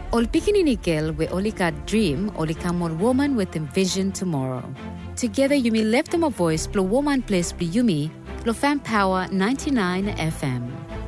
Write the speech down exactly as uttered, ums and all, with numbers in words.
Ol Pikini we only got dream, only come on woman with envision tomorrow. Together you may lift them a voice, blow woman place be yumi, blow fan power ninety-nine F M.